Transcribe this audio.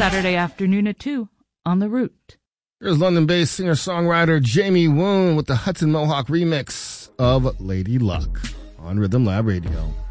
Saturday afternoon at 2 on The Root. Here's London-based singer-songwriter Jamie Woon with the Hudson Mohawk remix of Lady Luck on Rhythm Lab Radio.